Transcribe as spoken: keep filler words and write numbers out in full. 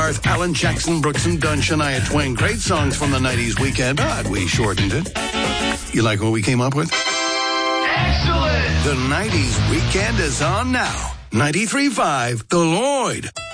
Garth, Alan Jackson, Brooks and Dunn, Shania Twain. Great songs from the nineties weekend, but we shortened it. You like what we came up with? Excellent! The nineties weekend is on now. ninety-three point five, The Lloyd.